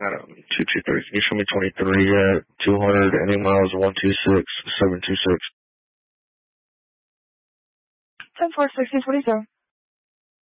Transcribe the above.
223. Can you show me 23 at 200, any miles 126, 726? 10-4, 1627.